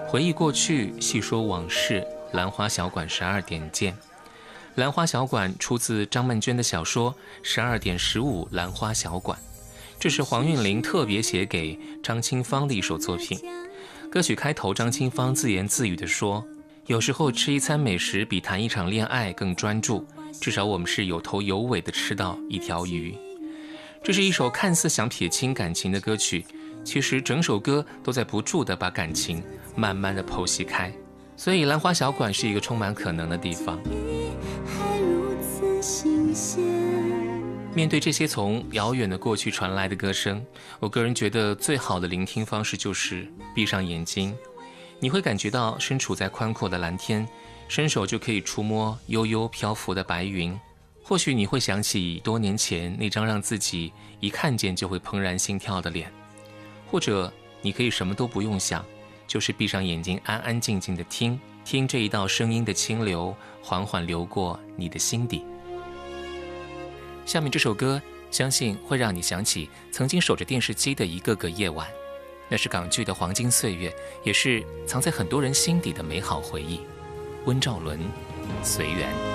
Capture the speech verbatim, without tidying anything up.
回忆过去，细说往事，兰花小馆十二点见。兰花小馆出自张曼娟的小说《十二点十五兰花小馆》，这是黄韵玲特别写给张清芳的一首作品。歌曲开头，张清芳自言自语地说：“有时候吃一餐美食比谈一场恋爱更专注，至少我们是有头有尾地吃到一条鱼。”这是一首看似想撇清感情的歌曲，其实整首歌都在不住地把感情慢慢地剖析开。所以兰花小馆是一个充满可能的地方。面对这些从遥远的过去传来的歌声，我个人觉得最好的聆听方式就是闭上眼睛，你会感觉到身处在宽阔的蓝天，伸手就可以触摸悠悠漂浮的白云。或许你会想起多年前那张让自己一看见就会怦然心跳的脸，或者你可以什么都不用想，就是闭上眼睛安安静静的听听这一道声音的清流缓缓流过你的心底。下面这首歌相信会让你想起曾经守着电视机的一个个夜晚，那是港剧的黄金岁月，也是藏在很多人心底的美好回忆。温兆伦，随缘。